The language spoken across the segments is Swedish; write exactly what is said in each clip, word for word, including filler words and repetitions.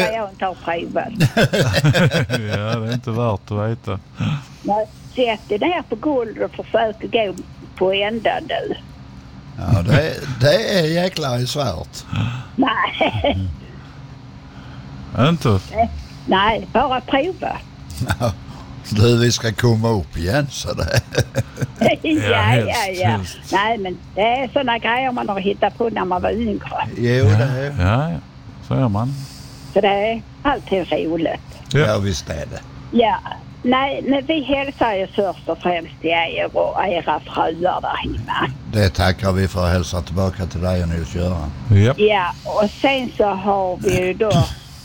har jag inte har provat. Ja, det är inte värt att veta. Men sätt dig ner på golvet och försök gå på ändan nu. Ja, det, det är jäklar svårt. Nej. Mm. Inte? Nej, bara prova. Du, vi ska komma upp igen så det. ja, helst, ja, ja. helst. Nej, men det är sådana grejer man har hittat på när man var yngre. Jo, det är. Ja, ja. Så är man. Så det är alltid roligt. Ja. Ja, visst är det. Ja. Nej, men vi hälsar ju först och främst till er och era fruar där hemma. Det tackar vi för att hälsa tillbaka till dig och Nils-Göran. Ja. Ja, och sen så har vi ju då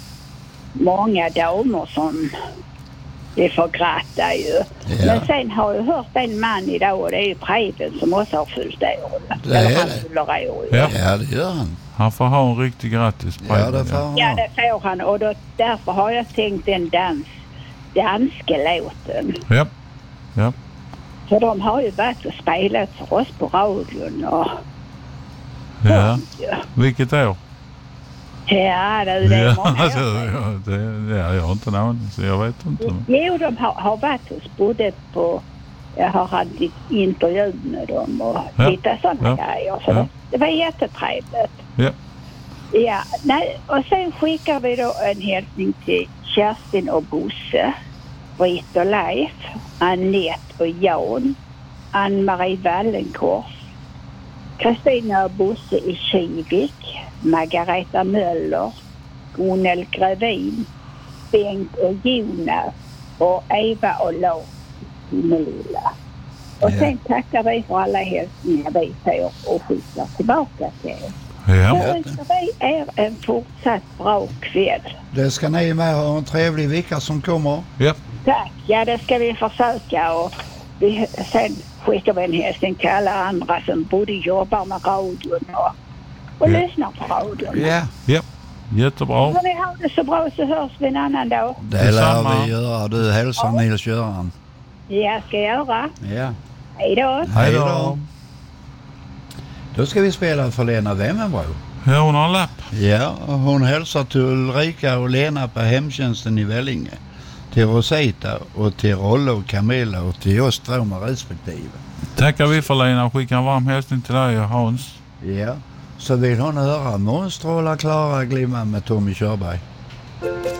många damer som vi får gratta ju. Ja. Men sen har jag hört en man idag och det är ju Preben som också har fyllt år. Det är Eller han det. fyller år. Ja. Ja, det gör han. Han får ha en riktig grattis. Ja, det får han Ja, ha. det får han. Och då, därför har jag tänkt en dans, danska låten. Ja. Ja. För de har ju varit och spelat för oss på radion och Ja. ja. Vilket år? Ja, det är det Ja, många alltså, år. ja, det, ja, jag har inte någon, så jag vet inte. Jo, de har, har varit hos både på, jag har haft intervju med dem och Ja. lite sådana Ja. grejer. Så Ja. det, det var jättetrevligt. Ja. Ja, nej, och sen skickar vi då en hälsning till Kerstin och Bosse, Britt och Leif, Annette och Jan, Ann-Marie Wallenkors, Kristina och Bosse i Kivik, Margareta Möller, Gunnel Grevin, Bengt och Jonas och Eva och Lars i Melilla. Och Ja. sen tackar vi för alla hälsningar vi får och skickar tillbaka till er. Ja. Så önskar vi er en fortsatt bra kväll. Det ska ni med ha en trevlig vecka som kommer. Ja. Tack, ja det ska vi försöka och vi, sen skickar vi en hälsning till alla andra som både jobbar med radion och, och Ja. lyssnar på radion. Ja, Ja. Jättebra. Får ni ha det så bra så hörs vi en annan dag. det lär Detsamma. vi göra. Du hälsar Nils-Göran. Ja, ska jag göra. Ja. Hej då. Hej då. Då ska vi spela för Lena Wemmenbro. Ja, hon har en lapp. Ja, och hon hälsar till Ulrika och Lena på hemtjänsten i Vellinge. Till Rosita och till Rolle och Camilla och till oss två med respektive. Tackar vi för Lena och skickar en varm hälsning till dig och Hans. Ja, så vill hon höra Månstrålar Klara glimma med Tommy Körberg.